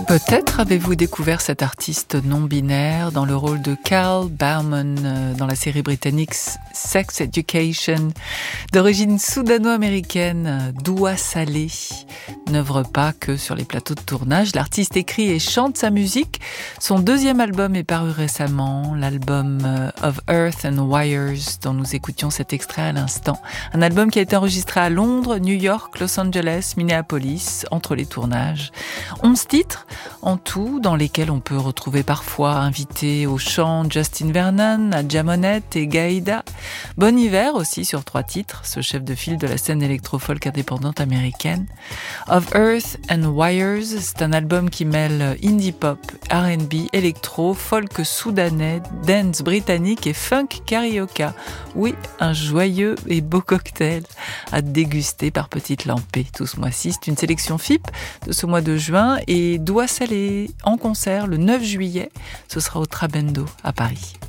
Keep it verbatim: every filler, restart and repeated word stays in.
Peut-être avez-vous découvert cet artiste non-binaire dans le rôle de Carl Bauman dans la série britannique Sex Education. D'origine soudano-américaine, Doua Salé n'œuvre pas que sur les plateaux de tournage. L'artiste écrit et chante sa musique. Son deuxième album est paru récemment, l'album Of Earth and Wires, dont nous écoutions cet extrait à l'instant. Un album qui a été enregistré à Londres, New York, Los Angeles, Minneapolis, entre les tournages. Onze titres en tout, dans lesquels on peut retrouver parfois invités au chant Justin Vernon, Nadja Monette et Gaïda. Bon Hiver aussi sur trois titres, ce chef de file de la scène électro-folk indépendante américaine. Of Earth and Wires, c'est un album qui mêle indie pop, R and B, électro, folk soudanais, dance britannique et funk carioca. Oui, un joyeux et beau cocktail à déguster par petites lampées tout ce mois-ci. C'est une sélection F I P de ce mois de juin et Doua Salé en concert le neuf juillet. Ce sera au Trabendo à Paris.